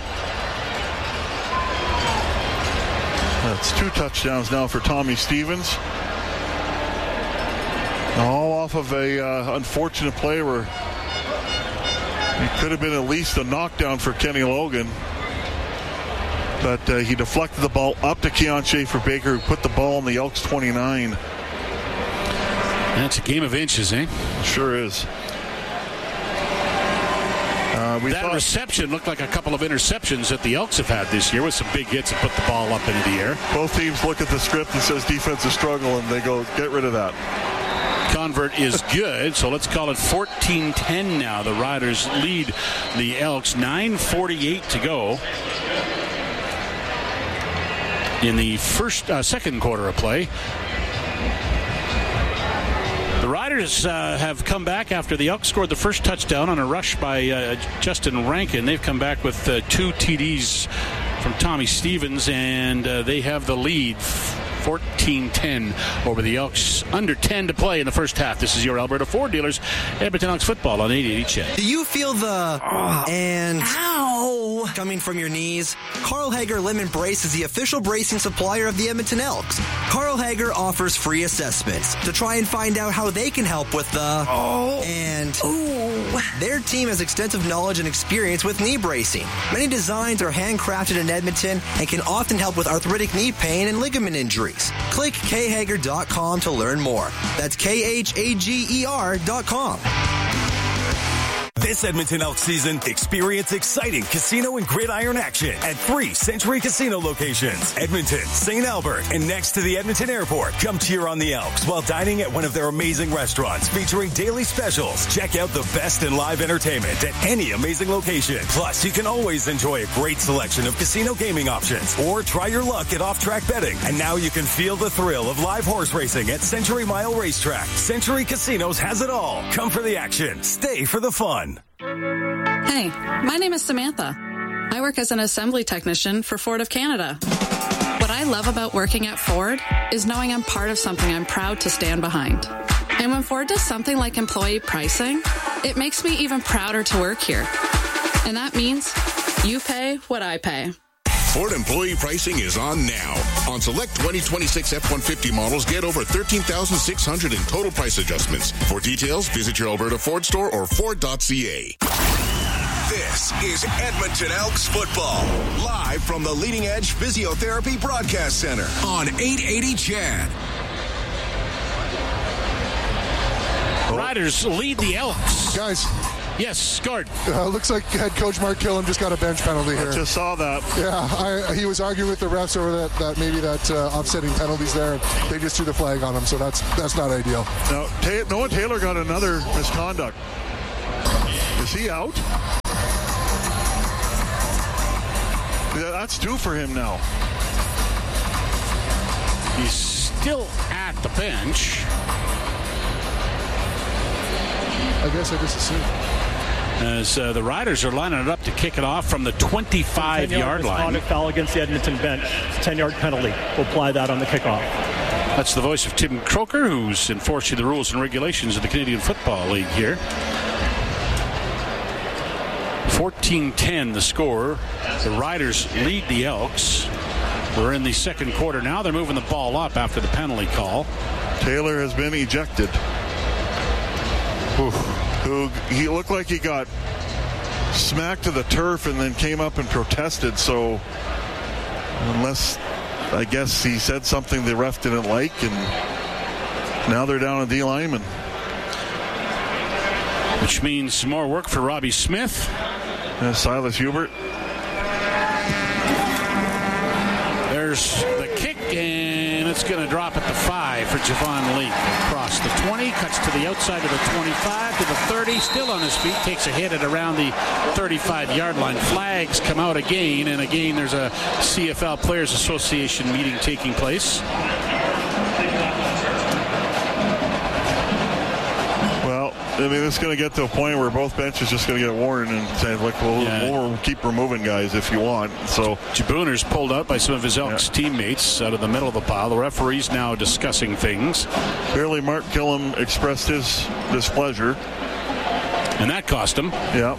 That's two touchdowns now for Tommy Stevens. All off of a uh, unfortunate play where it could have been at least a knockdown for Kenny Logan. But uh, he deflected the ball up to Keon Schaefer Baker, who put the ball on the Elks twenty-nine. That's a game of inches, eh? Sure is. Uh, we that thought... reception looked like a couple of interceptions that the Elks have had this year with some big hits and put the ball up into the air. Both teams look at the script and says defensive struggle, and they go, get rid of that. Convert is good, so let's call it fourteen ten now. The Riders lead the Elks. nine forty-eight to go in the first, uh, second quarter of play. The Riders uh, have come back after the Elks scored the first touchdown on a rush by uh, Justin Rankin. They've come back with uh, two T Ds from Tommy Stevens, and uh, they have the lead. fourteen ten over the Elks. Under ten to play in the first half. This is your Alberta Ford Dealers, Edmonton Elks football on eighty eighty C H E D. Do you feel the oh, and ow coming from your knees? Carl Hager Limb Brace is the official bracing supplier of the Edmonton Elks. Carl Hager offers free assessments to try and find out how they can help with the oh and ooh. Their team has extensive knowledge and experience with knee bracing. Many designs are handcrafted in Edmonton and can often help with arthritic knee pain and ligament injuries. Click k hager dot com to learn more. That's K H A G E R dot com. This Edmonton Elks season, experience exciting casino and gridiron action at three Century Casino locations. Edmonton, Saint Albert, and next to the Edmonton Airport. Come cheer on the Elks while dining at one of their amazing restaurants featuring daily specials. Check out the best in live entertainment at any amazing location. Plus, you can always enjoy a great selection of casino gaming options or try your luck at off-track betting. And now you can feel the thrill of live horse racing at Century Mile Racetrack. Century Casinos has it all. Come for the action. Stay for the fun. Hey, my name is Samantha. I work as an assembly technician for Ford of Canada. What I love about working at Ford is knowing I'm part of something I'm proud to stand behind. And when Ford does something like employee pricing, it makes me even prouder to work here. And that means you pay what I pay. Ford employee pricing is on now. On select twenty twenty-six F one fifty models, get over thirteen thousand six hundred in total price adjustments. For details, visit your Alberta Ford store or Ford dot C A. This is Edmonton Elks football, live from the Leading Edge Physiotherapy Broadcast Center on eight eighty C H A D. Riders lead the Elks. Guys. Yes, Gord. Uh, looks like head coach Mark Killam just got a bench penalty here. I just saw that. Yeah, I, he was arguing with the refs over that, that maybe that uh, offsetting penalties there. They just threw the flag on him, so that's that's not ideal. Now, Ta- Noah Taylor got another misconduct. Is he out? Yeah, that's due for him now. He's still at the bench. I guess I just assumed. As uh, the Riders are lining it up to kick it off from the twenty-five-yard line. Misconduct foul against the Edmonton bench. ten-yard penalty. We'll apply that on the kickoff. That's the voice of Tim Croker, who's enforcing the rules and regulations of the Canadian Football League here. fourteen ten the score. The Riders lead the Elks. We're in the second quarter now. They're moving the ball up after the penalty call. Taylor has been ejected. Oof. Who he looked like he got smacked to the turf and then came up and protested. So unless, I guess, he said something the ref didn't like, and now they're down a D lineman. Which means more work for Robbie Smith. And Silas Hubert. There's the kick, and it's going to drop at the five for Javon Lee. Across the twenty, cuts to the outside of the twenty-five, to the thirty, still on his feet, takes a hit at around the thirty-five-yard line. Flags come out again, and again there's a C F L Players Association meeting taking place. Well, I mean, it's going to get to a point where both benches just going to get worn and say, like, well, yeah. we'll keep removing guys if you want. So Jabooner's pulled out by some of his Elks yeah. teammates out of the middle of the pile. The referee's now discussing things. Barely Mark Killam expressed his displeasure. And that cost him. Yeah.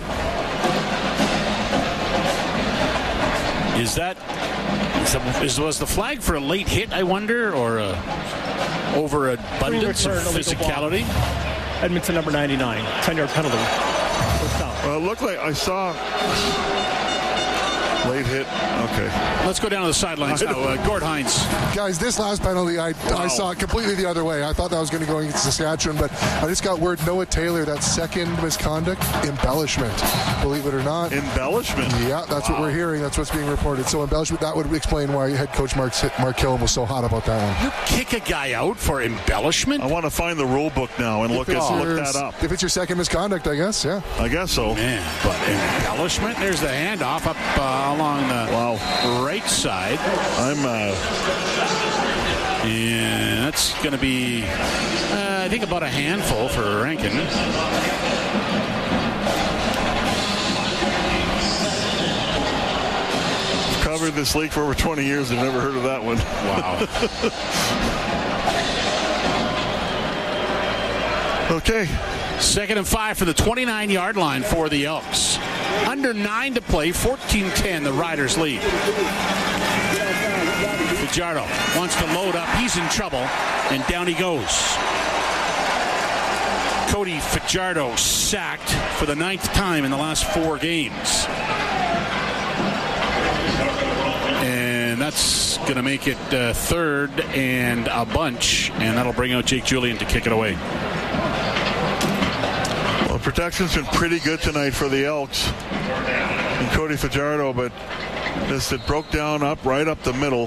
Is that, is that is, was the flag for a late hit, I wonder, or a overabundance of physicality? Edmonton number ninety-nine, ten-yard penalty. Well, it looked like I saw late hit. Okay. Let's go down to the sidelines now. Uh, Gord Hines. Guys, this last penalty, I, wow. I saw it completely the other way. I thought that was going to go against Saskatchewan, but I just got word Noah Taylor, that second misconduct, embellishment. Believe it or not. Embellishment? Yeah, that's wow. what we're hearing. That's what's being reported. So embellishment, that would explain why head coach Mark, Mark Killam was so hot about that one. You kick a guy out for embellishment? I want to find the rule book now and look, at, look that up. If it's your second misconduct, I guess, yeah. I guess so. Man, but embellishment? There's the handoff up uh, along the wow. right side. I'm uh and that's going to be uh, I think about a handful for Rankin. Covered this league for over twenty years. I've never heard of that one. Wow. Okay. Second and five for the twenty-nine-yard line for the Elks. Under nine to play, fourteen ten, the Riders lead. Fajardo wants to load up. He's in trouble, and down he goes. Cody Fajardo sacked for the ninth time in the last four games. And that's going to make it uh, third and a bunch, and that'll bring out Jake Julian to kick it away. Well, protection's been pretty good tonight for the Elks and Cody Fajardo, but this it broke down up right up the middle.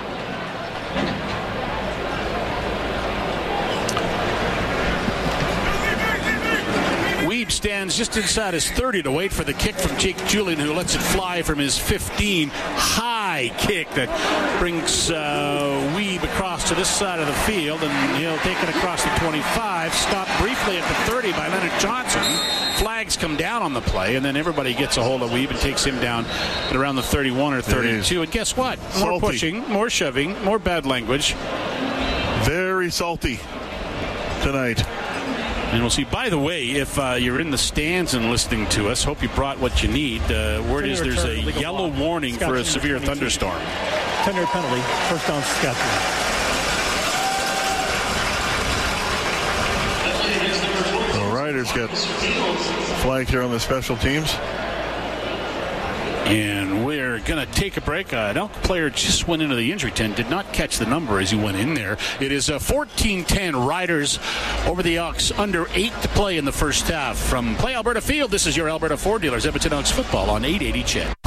Weeb stands just inside his thirty to wait for the kick from Jake Julian, who lets it fly from his fifteen. High kick that brings uh, Weeb across to this side of the field, and he'll take it across the twenty-five. Stopped briefly at the thirty by Leonard Johnson. Flags come down on the play, and then everybody gets a hold of Weeb and takes him down at around the thirty-one or thirty-two. And guess what? More Salty. pushing, more shoving, more bad language. Very salty tonight. And we'll see. By the way, if uh, you're in the stands and listening to us, hope you brought what you need. Uh, word is there's a yellow warning for a severe thunderstorm. ten-yard penalty, first down Saskatchewan. The Riders get flagged here on the special teams. And we're going to take a break. Uh, an Elk player just went into the injury tent. Did not catch the number as he went in there. It is a fourteen ten Riders over the Elks. Under eight to play in the first half. From Play Alberta Field, this is your Alberta Ford Dealers. Edmonton Elks football on eight eighty C H E D.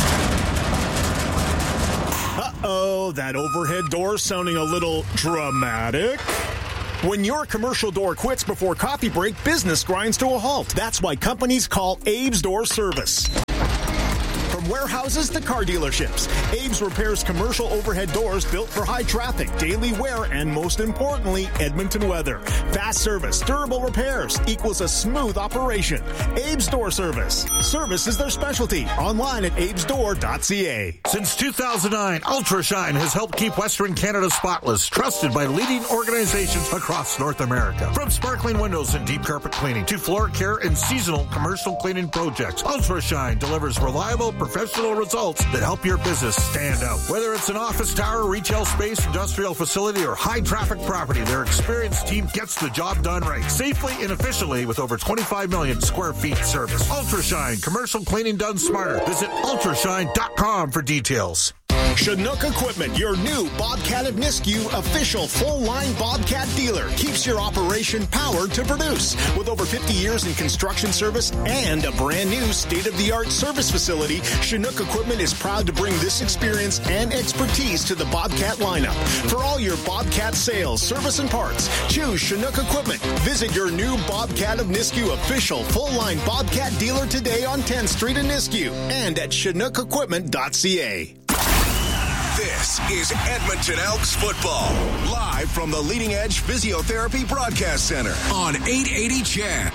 Uh-oh, that overhead door sounding a little dramatic. When your commercial door quits before coffee break, business grinds to a halt. That's why companies call Abe's Door Service. From warehouses to car dealerships, Abe's repairs commercial overhead doors built for high traffic, daily wear, and most importantly, Edmonton weather. Fast service, durable repairs equals a smooth operation. Abe's Door Service. Service is their specialty. Online at abes door dot c a. Since two thousand nine, UltraShine has helped keep Western Canada spotless, trusted by leading organizations across North America. From sparkling windows and deep carpet cleaning to floor care and seasonal commercial cleaning projects, UltraShine delivers reliable, professional results that help your business stand out. Whether it's an office tower, retail space, industrial facility, or high-traffic property, their experienced team gets the job done right, safely and efficiently with over twenty-five million square feet service. UltraShine, commercial cleaning done smarter. Visit ultrashine dot com for details. Chinook Equipment, your new Bobcat of Nisku official full-line Bobcat dealer, keeps your operation powered to produce. With over fifty years in construction service and a brand new state-of-the-art service facility, Chinook Equipment is proud to bring this experience and expertise to the Bobcat lineup. For all your Bobcat sales, service, and parts, choose Chinook Equipment. Visit your new Bobcat of Nisku official full-line Bobcat dealer today on tenth Street in Nisku and at chinook equipment dot c a. This is Edmonton Elks football, live from the Leading Edge Physiotherapy Broadcast Center on eight eighty C H E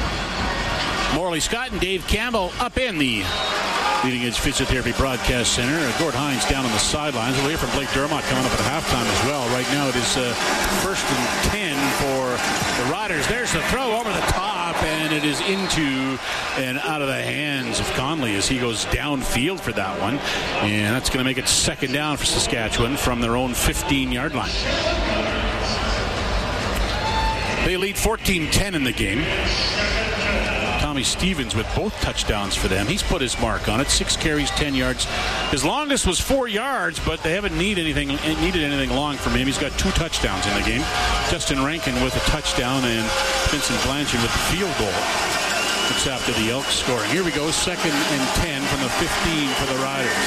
D. Morley Scott and Dave Campbell up in the Leading Edge Physiotherapy Broadcast Center. Gord Hines down on the sidelines. We'll hear from Blake Dermott coming up at halftime as well. Right now it is uh, first and ten for the Riders. There's the throw over the top, and it is into and out of the hands of Conley as he goes downfield for that one. And that's going to make it second down for Saskatchewan from their own fifteen-yard line. They lead fourteen ten in the game. Tommy Stevens with both touchdowns for them. He's put his mark on it. Six carries, ten yards. His longest was four yards, but they haven't need anything, needed anything long from him. He's got two touchdowns in the game. Justin Rankin with a touchdown and Vincent Blanchard with the field goal. Looks after the Elks scoring. Here we go, second and ten from the fifteen for the Riders.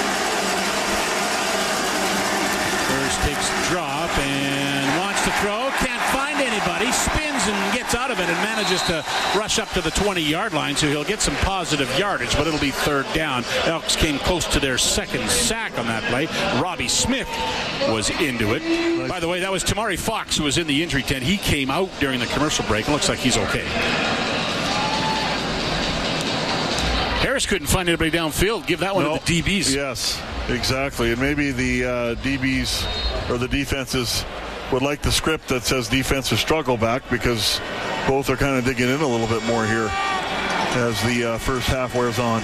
Burrs takes the drop and wants to throw. Can't find anybody. Spins and gets out of it and manages to rush up to the twenty-yard line, so he'll get some positive yardage, but it'll be third down. Elks came close to their second sack on that play. Robbie Smith was into it. By the way, that was Tamari Fox who was in the injury tent. He came out during the commercial break. It looks like he's okay. Harris couldn't find anybody downfield. Give that one no. to the D Bs. Yes, exactly. And maybe the uh, D Bs or the defenses would like the script that says defensive struggle back, because both are kind of digging in a little bit more here as the uh, first half wears on.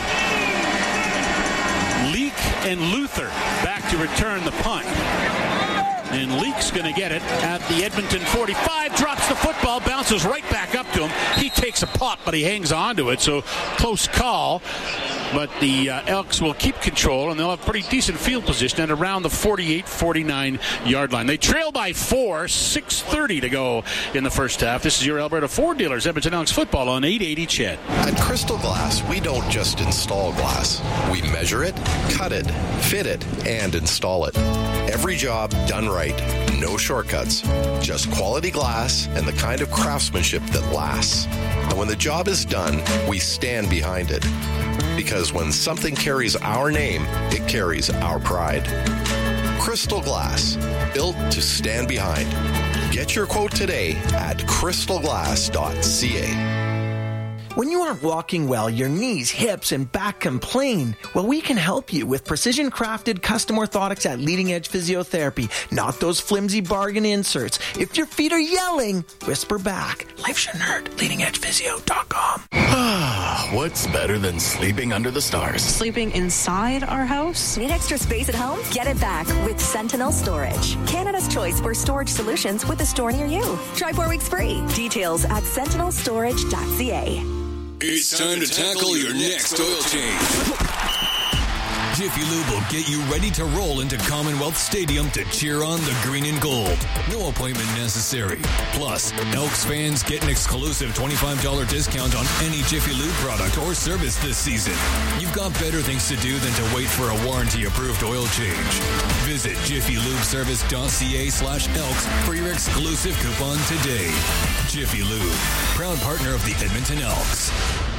Leak and Luther back to return the punt. And Leak's going to get it at the Edmonton forty-five, drops the football, bounces right back up to him. He takes a pop, but he hangs on to it, so close call. But the uh, Elks will keep control, and they'll have pretty decent field position at around the forty-eight forty-nine yard line. They trail by four, six thirty to go in the first half. This is your Alberta Ford Dealers, Edmonton Elks football on eight eighty C H E D. At Crystal Glass, we don't just install glass. We measure it, cut it, fit it, and install it. Every job done right. No shortcuts. Just quality glass and the kind of craftsmanship that lasts. And when the job is done, we stand behind it. Because when something carries our name, it carries our pride. Crystal Glass, built to stand behind. Get your quote today at crystal glass dot c a. When you aren't walking well, your knees, hips, and back complain. Well, we can help you with precision-crafted custom orthotics at Leading Edge Physiotherapy, not those flimsy bargain inserts. If your feet are yelling, whisper back. Life's your nerd. leading edge physio dot com. What's better than sleeping under the stars? Sleeping inside our house? Need extra space at home? Get it back with Sentinel Storage. Canada's choice for storage solutions with a store near you. Try four weeks free. Details at sentinel storage dot c a. It's time to tackle your next oil change. Jiffy Lube will get you ready to roll into Commonwealth Stadium to cheer on the green and gold. No appointment necessary. Plus, Elks fans get an exclusive twenty-five dollars discount on any Jiffy Lube product or service this season. You've got better things to do than to wait for a warranty-approved oil change. Visit jiffy lube service dot c a slash elks for your exclusive coupon today. Jiffy Lube, proud partner of the Edmonton Elks.